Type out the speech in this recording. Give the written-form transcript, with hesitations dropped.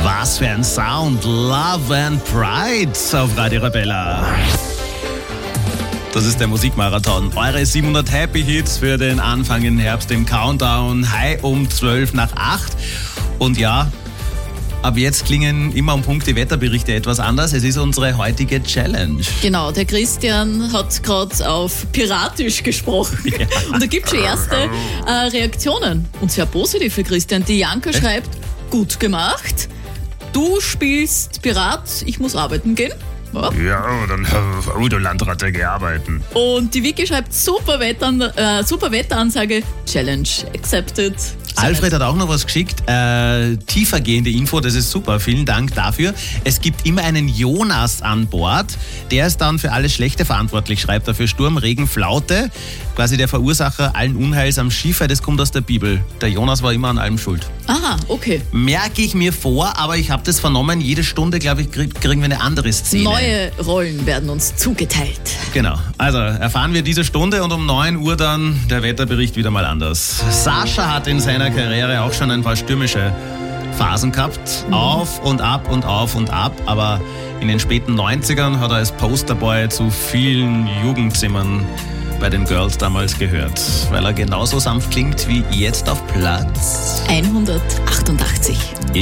Was für ein Sound. Love and Pride auf Radio Rebella. Das ist der Musikmarathon. Eure 700 Happy Hits für den Anfang im Herbst im Countdown. High um 12 nach 8. Und ja, ab jetzt klingen immer um Punkt die Wetterberichte etwas anders. Es ist unsere heutige Challenge. Genau, der Christian hat gerade auf Piratisch gesprochen. Ja. Und da gibt es schon erste Reaktionen. Und sehr positiv für Christian. Die Janka schreibt, gut gemacht. Du spielst Pirat, ich muss arbeiten gehen. Ja, dann du Landratte gearbeitet. Und die Vicky schreibt, super Wetteransage, Challenge accepted. Alfred hat auch noch was geschickt, tiefergehende Info, das ist super, vielen Dank dafür. Es gibt immer einen Jonas an Bord, der ist dann für alles Schlechte verantwortlich, schreibt er, für Sturm, Regen, Flaute, quasi der Verursacher allen Unheils am Schiff, das kommt aus der Bibel. Der Jonas war immer an allem schuld. Aha, okay. Merke ich mir vor, aber ich habe das vernommen, jede Stunde, glaube ich, kriegen wir eine andere Szene. Neue Rollen werden uns zugeteilt. Genau, also erfahren wir diese Stunde und um 9 Uhr dann der Wetterbericht wieder mal anders. Sascha hat in seiner Karriere auch schon ein paar stürmische Phasen gehabt. Auf und ab und auf und ab. Aber in den späten 90ern hat er als Posterboy zu vielen Jugendzimmern bei den Girls damals gehört. Weil er genauso sanft klingt wie jetzt auf Platz 188.